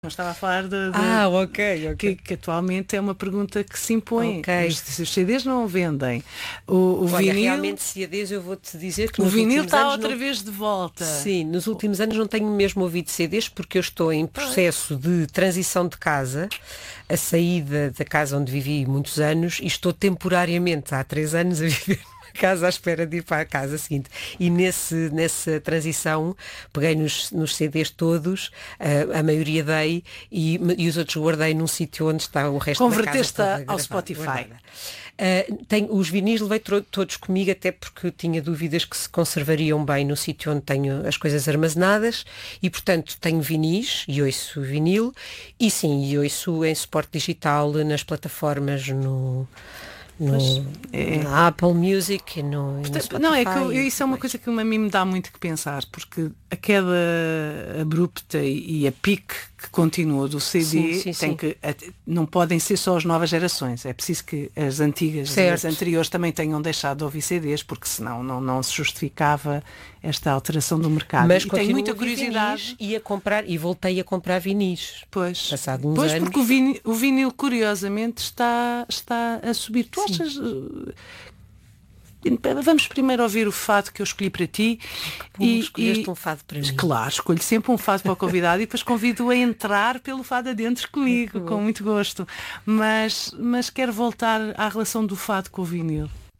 Não estava a falar Ok. que atualmente é uma pergunta que se impõe. Ok. Se os CDs não vendem, o Olha, vinil, realmente CDs eu vou-te dizer que o nos vinil últimos está anos outra vez de volta. Sim, nos últimos anos não tenho mesmo ouvido CDs porque eu estou em processo de transição de casa, a saída da casa onde vivi muitos anos e estou temporariamente há 3 anos a viver numa casa à espera de ir para a casa seguinte. E nessa transição peguei nos CDs todos, a maioria dei e os outros guardei num sítio onde está o resto da casa Converteste toda ao Spotify. guardada. Os vinis levei todos comigo, até porque tinha dúvidas que se conservariam bem no sítio onde tenho as coisas armazenadas e, portanto, tenho vinis e ouço vinil e sim, e ouço em suporte digital nas plataformas na Apple Music e no Spotify. Não, é que isso é uma coisa que a mim me dá muito que pensar, porque a queda abrupta e a pique que continua do CD Sim. não podem ser só as novas gerações, é preciso que as antigas e as anteriores também tenham deixado de ouvir CDs, porque senão não se justificava esta alteração do mercado. Mas e tenho muita curiosidade e voltei a comprar vinis. Passado uns anos. Porque o vinil curiosamente está a subir. Tu achas... Vamos primeiro ouvir o fado que eu escolhi para ti. Escolheste um fado para mim. Claro, escolho sempre um fado para o convidado e depois convido-o a entrar pelo fado adentro comigo, com muito gosto. Mas quero voltar à relação do fado com o vinil.